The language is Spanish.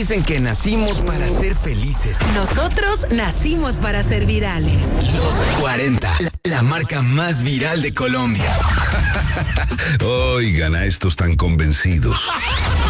Dicen que nacimos para ser felices. Nosotros nacimos para ser virales. Los 40, la marca más viral de Colombia. Oigan a estos tan convencidos.